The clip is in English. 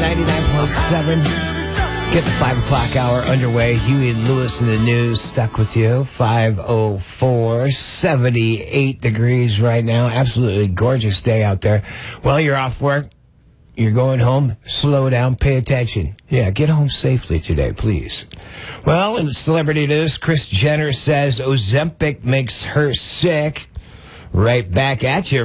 99.7. Get the 5 o'clock hour underway. Huey Lewis in the news stuck with you. 5:04, 78 degrees right now. Absolutely gorgeous day out there. Well, you're off work. You're going home. Slow down. Pay attention. Yeah, get home safely today, please. Well, in celebrity news, Kris Jenner says Ozempic makes her sick. Right back at you.